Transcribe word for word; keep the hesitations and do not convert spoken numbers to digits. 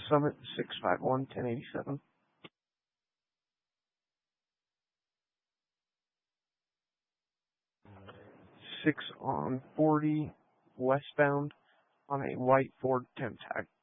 Summit six five one, ten eighty-seven. six on forty, westbound, on a white Ford temp tag.